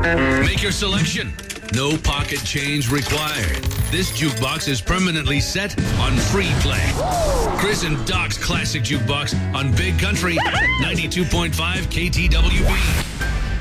Make your selection. No pocket change required. This jukebox is permanently set on free play. Chris and Doc's Classic Jukebox on Big Country 92.5 KTWB.